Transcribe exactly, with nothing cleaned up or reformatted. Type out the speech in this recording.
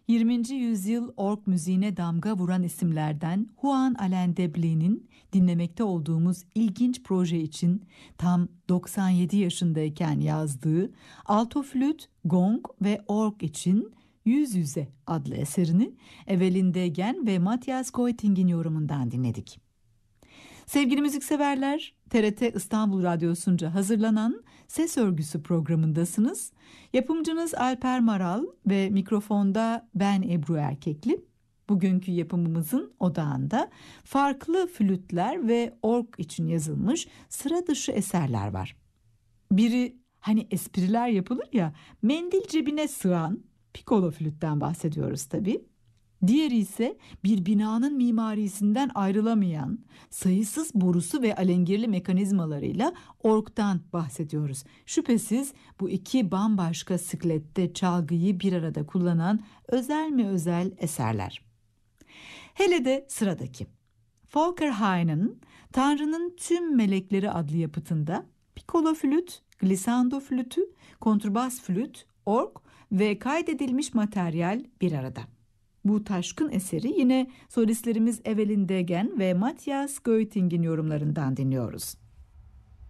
yirminci yüzyıl org müziğine damga vuran isimlerden Juan Alain Deblay'nin dinlemekte olduğumuz ilginç proje için tam doksan yedi yaşındayken yazdığı alto flüt, gong ve org için Yüz Yüze adlı eserini Evelyn Degen ve Matthias Goiting'in yorumundan dinledik. Sevgili müzikseverler, T R T İstanbul Radyosu'nca hazırlanan Ses Örgüsü programındasınız. Yapımcınız Alper Maral ve mikrofonda ben Ebru Erkekli. Bugünkü yapımımızın odağında farklı flütler ve org için yazılmış sıra dışı eserler var. Biri hani espriler yapılır ya, mendil cebine sığan pikolo flütten bahsediyoruz tabii. Diğeri ise bir binanın mimarisinden ayrılamayan sayısız borusu ve alengirli mekanizmalarıyla orgdan bahsediyoruz. Şüphesiz bu iki bambaşka siklette çalgıyı bir arada kullanan özel mi özel eserler. Hele de sıradaki. Volker Hein'in Tanrı'nın Tüm Melekleri adlı yapıtında pikolo flüt, glissando flütü, kontrbas flüt, org ve kaydedilmiş materyal bir arada. Bu taşkın eseri yine solistlerimiz Evelyn Degen ve Matthias Goiting'in yorumlarından dinliyoruz.